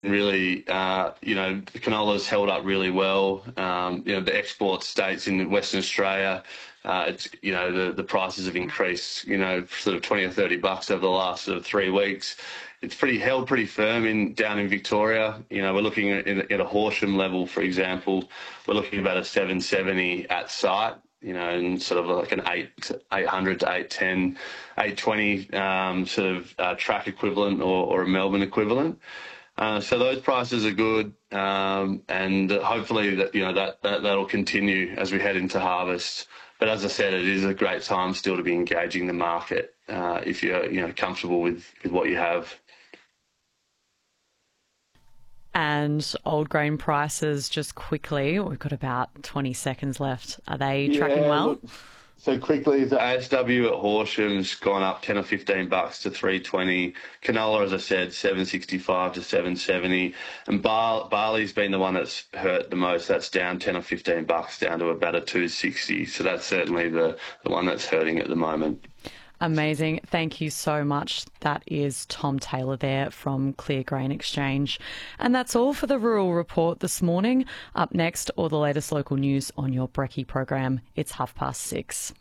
Really, canola's held up really well. The export states in Western Australia, the prices have increased, sort of 20 or $30 over the last sort of 3 weeks. It's held pretty firm down in Victoria. We're looking at a Horsham level, for example. We're looking at about a 770 at site. And sort of like an 800 to 810, 820 track equivalent or a Melbourne equivalent. So those prices are good, and hopefully that'll continue as we head into harvest. But as I said, it is a great time still to be engaging the market if you're comfortable with what you have. And old grain prices, just quickly, we've got about 20 seconds left. Are they tracking well? Look, so quickly, the ASW at Horsham's gone up 10 or $15 to 320. Canola, as I said, 765 to 770. And barley's been the one that's hurt the most. That's down 10 or $15 down to about a 260. So that's certainly the one that's hurting at the moment. Amazing. Thank you so much. That is Tom Taylor there from Clear Grain Exchange. And that's all for the Rural Report this morning. Up next, all the latest local news on your Brekkie program. It's 6:30.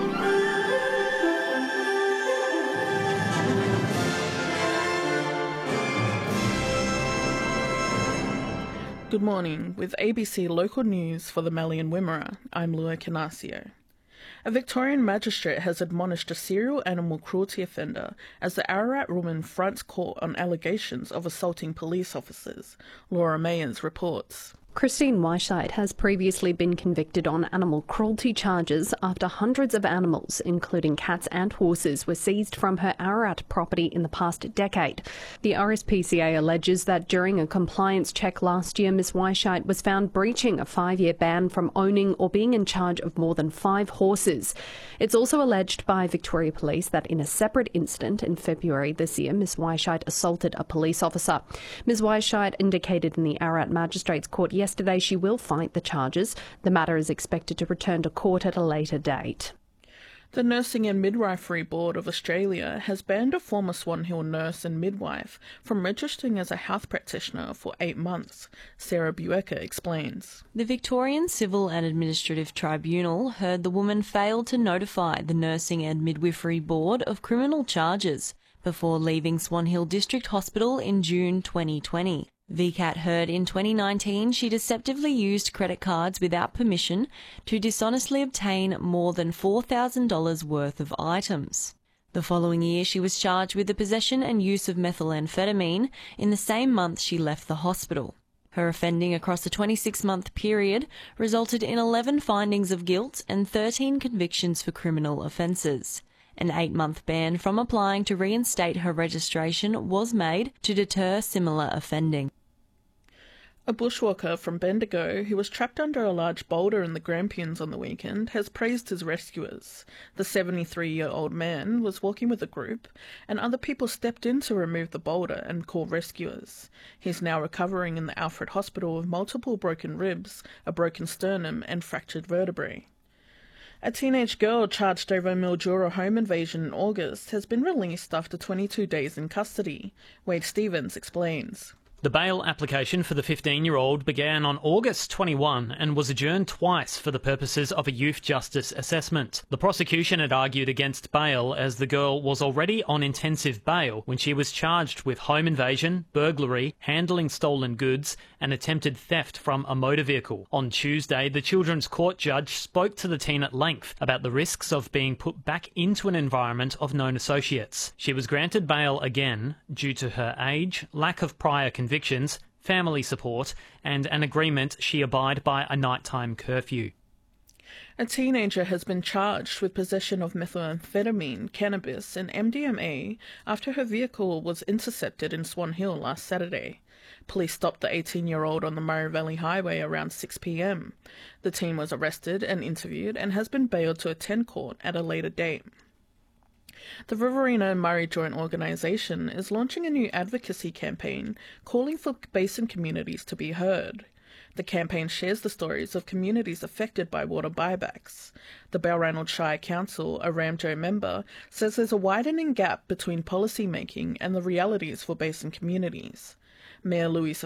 Good morning. With ABC Local News for the Mallee and Wimmera, I'm Lua Canasio. A Victorian magistrate has admonished a serial animal cruelty offender as the Ararat woman fronts court on allegations of assaulting police officers. Laura Mayers reports. Christine Weishite has previously been convicted on animal cruelty charges after hundreds of animals, including cats and horses, were seized from her Ararat property in the past decade. The RSPCA alleges that during a compliance check last year, Ms Weishite was found breaching a 5-year ban from owning or being in charge of more than 5 horses. It's also alleged by Victoria Police that in a separate incident in February this year, Ms Weishite assaulted a police officer. Ms Weishite indicated in the Ararat Magistrates Court yesterday she will fight the charges. The matter is expected to return to court at a later date. The Nursing and Midwifery Board of Australia has banned a former Swan Hill nurse and midwife from registering as a health practitioner for 8 months. Sarah Buecker explains. The Victorian Civil and Administrative Tribunal heard the woman failed to notify the Nursing and Midwifery Board of criminal charges before leaving Swan Hill District Hospital in June 2020. VCAT heard in 2019 she deceptively used credit cards without permission to dishonestly obtain more than $4,000 worth of items. The following year she was charged with the possession and use of methamphetamine in the same month she left the hospital. Her offending across a 26-month period resulted in 11 findings of guilt and 13 convictions for criminal offences. An 8-month ban from applying to reinstate her registration was made to deter similar offending. A bushwalker from Bendigo who was trapped under a large boulder in the Grampians on the weekend has praised his rescuers. The 73-year-old man was walking with a group and other people stepped in to remove the boulder and call rescuers. He's now recovering in the Alfred Hospital with multiple broken ribs, a broken sternum and fractured vertebrae. A teenage girl charged over a Mildura home invasion in August has been released after 22 days in custody. Wade Stevens explains. The bail application for the 15-year-old began on August 21 and was adjourned twice for the purposes of a youth justice assessment. The prosecution had argued against bail as the girl was already on intensive bail when she was charged with home invasion, burglary, handling stolen goods and attempted theft from a motor vehicle. On Tuesday, the Children's Court judge spoke to the teen at length about the risks of being put back into an environment of known associates. She was granted bail again due to her age, lack of prior convictions, family support, and an agreement she abide by a nighttime curfew. A teenager has been charged with possession of methamphetamine, cannabis and MDMA after her vehicle was intercepted in Swan Hill last Saturday. Police stopped the 18-year-old on the Murray Valley Highway around 6 p.m. The teen was arrested and interviewed and has been bailed to attend court at a later date. The Riverina Murray Joint Organisation is launching a new advocacy campaign calling for basin communities to be heard. The campaign shares the stories of communities affected by water buybacks. The Balranald Shire Council, a Ramjo member, says there's a widening gap between policy making and the realities for basin communities. Mayor Louisa